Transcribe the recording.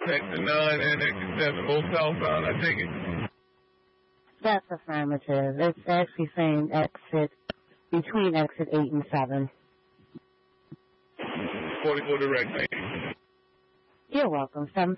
exit 9 and exit 7, both southbound, I take it. That's affirmative. It's actually saying exit, between exit 8 and 7. 44 direct. You're welcome. 7